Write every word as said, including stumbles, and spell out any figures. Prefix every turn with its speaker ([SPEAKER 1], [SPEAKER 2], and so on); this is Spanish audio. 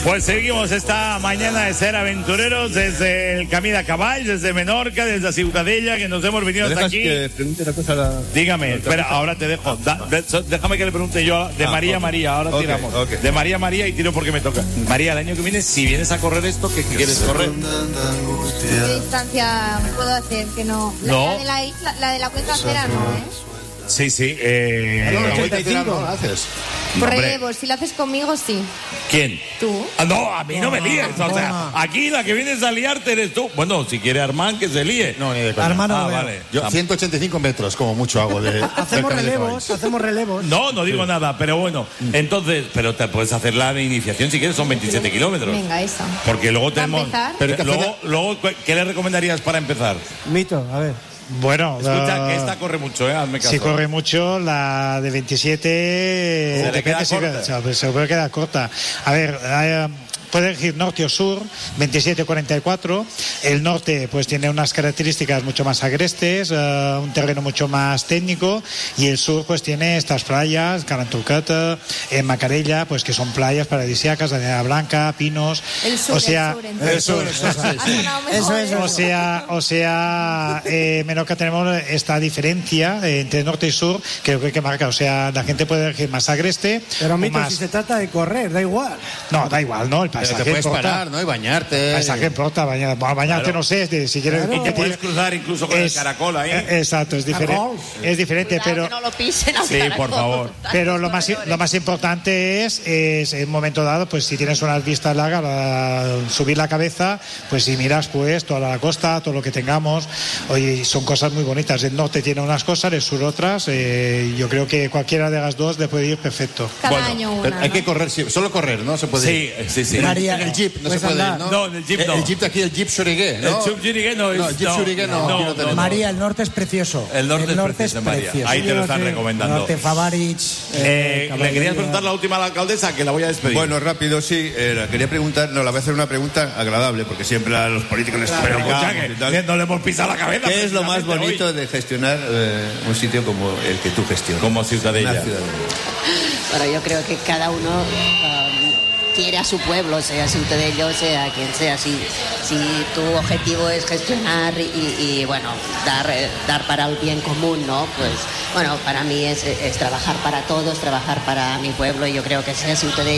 [SPEAKER 1] Pues seguimos esta mañana de ser aventureros desde el Camí de Caballs, desde Menorca, desde la Ciutadella, que nos hemos venido hasta aquí.
[SPEAKER 2] Que pregunte una cosa a la...
[SPEAKER 1] Dígame, espera, ahora te dejo. Da, de, so, déjame que le pregunte yo de ah, María okay. María, ahora okay, tiramos. Okay. De María María y tiro porque me toca. María, el año que viene, si vienes a correr esto, ¿qué, qué quieres correr?
[SPEAKER 3] ¿Qué distancia puedo hacer? Que no. La,
[SPEAKER 1] no.
[SPEAKER 3] La de la, isla, la de la cuenca cera no, ¿eh?
[SPEAKER 1] Sí, sí. Eh,
[SPEAKER 2] la ochenta y cinco no haces.
[SPEAKER 3] Por relevo, si lo haces conmigo, sí.
[SPEAKER 1] ¿Quién?
[SPEAKER 3] ¿Tú?
[SPEAKER 1] Ah, no, a mí no me líes. O sea, aquí la que vienes a liarte eres tú. Bueno, si quiere Armán, que se líe.
[SPEAKER 2] No, ni de coña.
[SPEAKER 4] Armán,
[SPEAKER 1] ah,
[SPEAKER 4] no
[SPEAKER 1] vale.
[SPEAKER 2] Yo ciento ochenta y cinco metros, como mucho hago de...
[SPEAKER 4] Hacemos relevos, hacemos relevos.
[SPEAKER 1] No, no digo sí. nada, pero bueno. Entonces, pero te puedes hacer la de iniciación si quieres, son veintisiete kilómetros.
[SPEAKER 3] Venga, esa.
[SPEAKER 1] Porque luego tenemos...
[SPEAKER 3] Pero
[SPEAKER 1] luego, luego, ¿qué le recomendarías para empezar?
[SPEAKER 4] Mito, a ver.
[SPEAKER 5] Bueno,
[SPEAKER 1] escucha
[SPEAKER 5] uh,
[SPEAKER 1] que esta corre mucho, ¿eh? Hazme caso.
[SPEAKER 5] Si corre mucho, la de veintisiete
[SPEAKER 1] se,
[SPEAKER 5] de repente se, se, se puede quedar corta. A ver, hay, puede elegir norte o sur, veintisiete cuarenta y cuatro. El norte pues tiene unas características mucho más agrestes, uh, un terreno mucho más técnico, y el sur pues tiene estas playas, Caranturcata, en Macarella, pues que son playas paradisíacas, de arena blanca, pinos.
[SPEAKER 3] El sur,
[SPEAKER 5] o sea,
[SPEAKER 3] el sur,
[SPEAKER 5] eso, eso, eso, eso, o sea, o sea, eh, Menorca tenemos esta diferencia eh, entre norte y sur, creo que hay que marcar, o sea, la gente puede elegir más agreste.
[SPEAKER 4] Pero Mito,
[SPEAKER 5] más...
[SPEAKER 4] si se trata de correr, da igual.
[SPEAKER 5] No, da igual, ¿no? El
[SPEAKER 2] Pero te puedes importa. parar, ¿no? Y bañarte.
[SPEAKER 5] El paisaje importa, bañar, bueno, bañarte claro. no sé, de, si quieres...
[SPEAKER 1] Claro. Y te puedes cruzar incluso con es, el caracol ahí.
[SPEAKER 5] Eh, exacto, es diferente. Es diferente,
[SPEAKER 3] Cuidado
[SPEAKER 5] pero...
[SPEAKER 3] que no lo pisen al
[SPEAKER 1] sí,
[SPEAKER 3] caracol,
[SPEAKER 1] por favor.
[SPEAKER 5] Pero lo más, lo más importante es, es, en un momento dado, pues si tienes unas vistas largas, uh, subir la cabeza, pues si miras pues toda la costa, todo lo que tengamos, oye, son cosas muy bonitas. El norte tiene unas cosas, el sur otras, eh, yo creo que cualquiera de las dos le puede ir perfecto.
[SPEAKER 3] Cada
[SPEAKER 2] bueno,
[SPEAKER 3] año una,
[SPEAKER 2] hay
[SPEAKER 3] ¿no?
[SPEAKER 2] que correr, solo correr, ¿no? Se puede
[SPEAKER 1] sí,
[SPEAKER 2] ir.
[SPEAKER 1] sí, sí.
[SPEAKER 4] María,
[SPEAKER 2] en el jeep no se puede ir, ¿no?
[SPEAKER 1] No, en el jeep no.
[SPEAKER 2] El, el jeep de aquí, el jeep Xurigué, ¿no?
[SPEAKER 1] El jeep Xurigué no es...
[SPEAKER 2] No, el jeep Xurigué no,
[SPEAKER 1] no,
[SPEAKER 2] no, no, no.
[SPEAKER 4] María, el norte es precioso.
[SPEAKER 1] El norte,
[SPEAKER 4] el norte
[SPEAKER 1] es, precioso,
[SPEAKER 4] es precioso.
[SPEAKER 1] María. Ahí te lo están recomendando.
[SPEAKER 4] Norte, Favarich...
[SPEAKER 1] Eh, eh, ¿Le querías preguntar la última a la alcaldesa? Que la voy a despedir.
[SPEAKER 6] Bueno, rápido, sí. Eh, quería preguntar... No, la voy a hacer una pregunta agradable, porque siempre a los políticos les
[SPEAKER 1] Pero escucha, que no le hemos pisado la cabeza.
[SPEAKER 6] ¿Qué es lo más bonito hoy? de gestionar eh, un sitio como el que tú gestionas?
[SPEAKER 1] Como Ciutadella.
[SPEAKER 7] Bueno, yo creo que cada uno um, quiere a su pueblo, sea Ciutadella, sea quien sea. Si, si tu objetivo es gestionar y, y bueno, dar, dar para el bien común, ¿no? Pues, bueno, para mí es, es trabajar para todos, trabajar para mi pueblo, y yo creo que sea Ciutadella